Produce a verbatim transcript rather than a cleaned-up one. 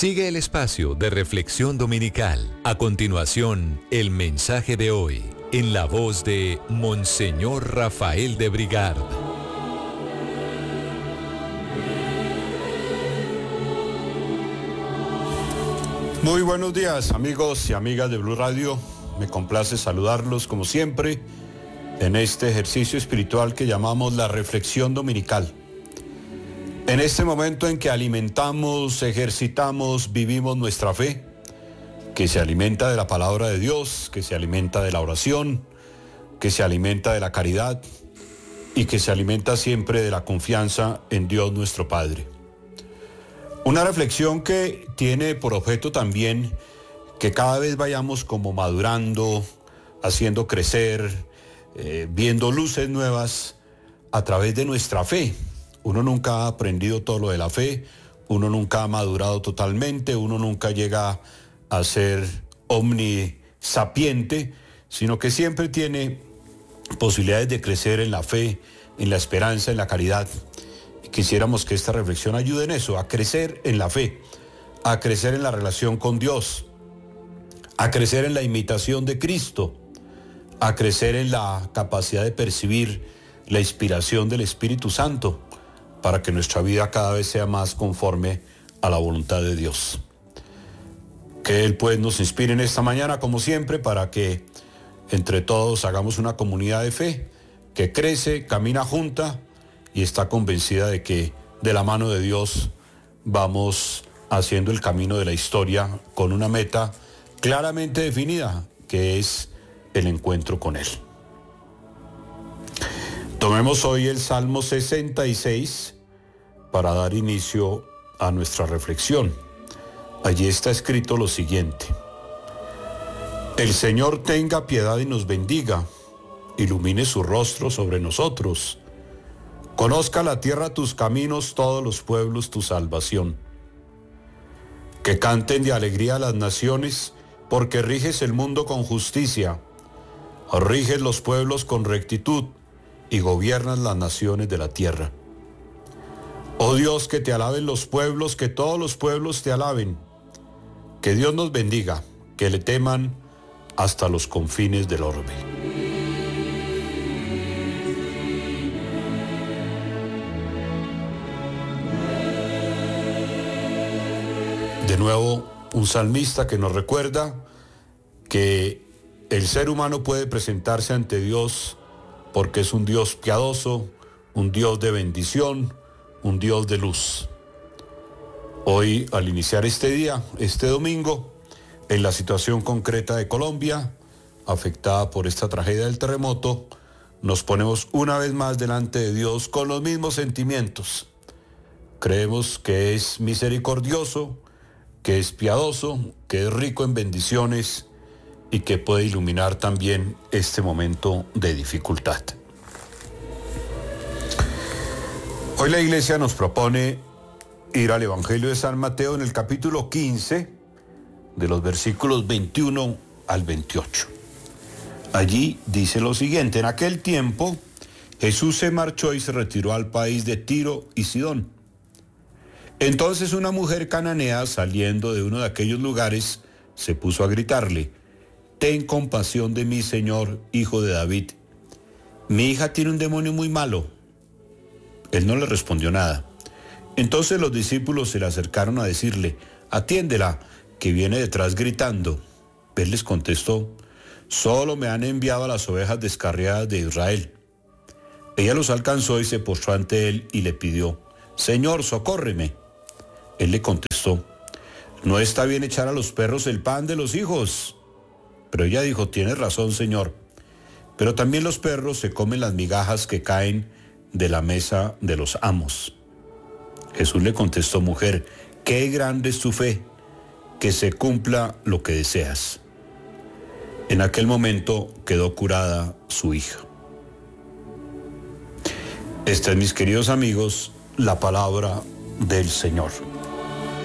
Sigue el espacio de reflexión dominical. A continuación, el mensaje de hoy, en la voz de Monseñor Rafael de Brigard. Muy buenos días, amigos y amigas de Blue Radio. Me complace saludarlos como siempre en este ejercicio espiritual que llamamos la reflexión dominical. En este momento en que alimentamos, ejercitamos, vivimos nuestra fe, que se alimenta de la palabra de Dios, que se alimenta de la oración, que se alimenta de la caridad y que se alimenta siempre de la confianza en Dios nuestro Padre. Una reflexión que tiene por objeto también que cada vez vayamos como madurando, haciendo crecer, eh, viendo luces nuevas a través de nuestra fe. Uno nunca ha aprendido todo lo de la fe, uno nunca ha madurado totalmente, uno nunca llega a ser omnisapiente, sino que siempre tiene posibilidades de crecer en la fe, en la esperanza, en la caridad. Quisiéramos que esta reflexión ayude en eso, a crecer en la fe, a crecer en la relación con Dios, a crecer en la imitación de Cristo, a crecer en la capacidad de percibir la inspiración del Espíritu Santo, para que nuestra vida cada vez sea más conforme a la voluntad de Dios. Que Él pues nos inspire en esta mañana, como siempre, para que entre todos hagamos una comunidad de fe que crece, camina junta y está convencida de que de la mano de Dios vamos haciendo el camino de la historia con una meta claramente definida, que es el encuentro con Él. Tomemos hoy el Salmo sesenta y seis para dar inicio a nuestra reflexión. Allí está escrito lo siguiente: El Señor tenga piedad y nos bendiga, ilumine su rostro sobre nosotros. Conozca la tierra tus caminos, todos los pueblos tu salvación. Que canten de alegría las naciones, porque riges el mundo con justicia. Riges los pueblos con rectitud y gobiernas las naciones de la tierra. Oh Dios, que te alaben los pueblos, que todos los pueblos te alaben. Que Dios nos bendiga, que le teman hasta los confines del orbe. De nuevo, un salmista que nos recuerda que el ser humano puede presentarse ante Dios porque es un Dios piadoso, un Dios de bendición, un Dios de luz. Hoy, al iniciar este día, este domingo, en la situación concreta de Colombia, afectada por esta tragedia del terremoto, nos ponemos una vez más delante de Dios con los mismos sentimientos. Creemos que es misericordioso, que es piadoso, que es rico en bendiciones y que puede iluminar también este momento de dificultad. Hoy la Iglesia nos propone ir al Evangelio de San Mateo en el capítulo quince, de los versículos veintiuno al veintiocho. Allí dice lo siguiente: en aquel tiempo Jesús se marchó y se retiró al país de Tiro y Sidón. Entonces una mujer cananea, saliendo de uno de aquellos lugares, se puso a gritarle: «Ten compasión de mí, Señor, hijo de David. Mi hija tiene un demonio muy malo». Él no le respondió nada. Entonces los discípulos se le acercaron a decirle: «Atiéndela, que viene detrás gritando». Él les contestó: «Solo me han enviado a las ovejas descarriadas de Israel». Ella los alcanzó y se postró ante él y le pidió: «Señor, socórreme». Él le contestó: «No está bien echar a los perros el pan de los hijos». Pero ella dijo: «Tienes razón, Señor, pero también los perros se comen las migajas que caen de la mesa de los amos». Jesús le contestó: «Mujer, qué grande es tu fe, que se cumpla lo que deseas». En aquel momento quedó curada su hija. Esta es, mis queridos amigos, la palabra del Señor.